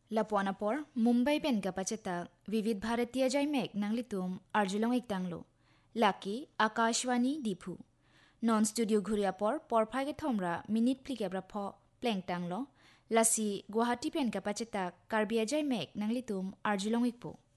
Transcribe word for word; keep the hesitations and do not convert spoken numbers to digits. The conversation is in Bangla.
Lapuanapor, Mumbai pen kapacetak, Vivid Bharatiya Jaimek nang litum, Arjulong iktanglo. Laki, Akashwani Dipu. Non-studio ঘুরিয়াপর পরফাগে থমরা minute ফ্লিকেব্রা ফ প্লেং টাংলো লাসি গুয়াহাটি পেন কাপাচেতা কার্বিয়া জাই মেক নাংলিতুম আরজুলং ইকপো